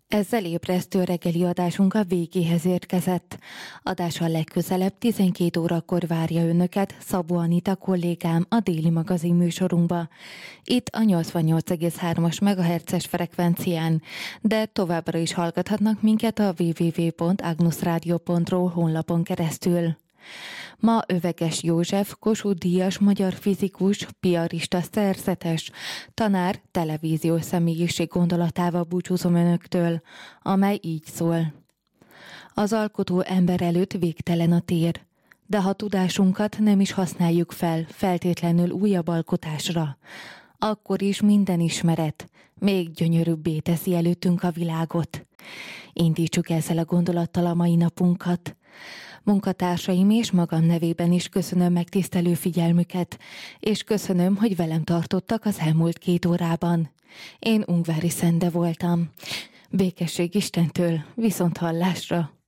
Ezzel ébresztő reggeli adásunk a végéhez érkezett. Adással legközelebb 12 órakor várja önöket Szabó Anita kollégám a Déli magazin műsorunkba. Itt a 88,3-as MHz-es frekvencián, de továbbra is hallgathatnak minket a www.agnusradio.ru honlapon keresztül. Ma Öveges József, Kossuth-díjas magyar fizikus, piarista, szerzetes, tanár, televíziós személyiség gondolatával búcsúzom önöktől, amely így szól. Az alkotó ember előtt végtelen a tér, de ha tudásunkat nem is használjuk fel feltétlenül újabb alkotásra, akkor is minden ismeret még gyönyörűbbé teszi előttünk a világot. Indítsuk ezzel a gondolattal a mai napunkat. Munkatársaim és magam nevében is köszönöm megtisztelő figyelmüket, és köszönöm, hogy velem tartottak az elmúlt 2 órában. Én Ungvári Szende voltam. Békesség Istentől, viszont hallásra!